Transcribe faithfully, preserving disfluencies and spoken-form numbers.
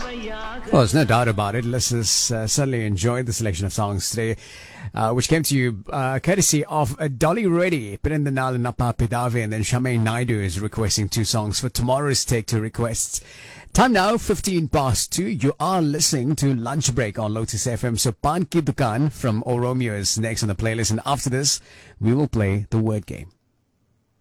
Well, there's no doubt about it. Listeners uh, certainly enjoyed the selection of songs today, uh, which came to you uh, courtesy of uh, Dolly Reddy, Pirindal and Napa Pidave, and then Shamaine Naidu is requesting two songs for tomorrow's Take Two requests. Time now, fifteen past two. You are listening to Lunch Break on Lotus F M. So Pan Ki Dukan from Oromio is next on the playlist, and after this, we will play the word game.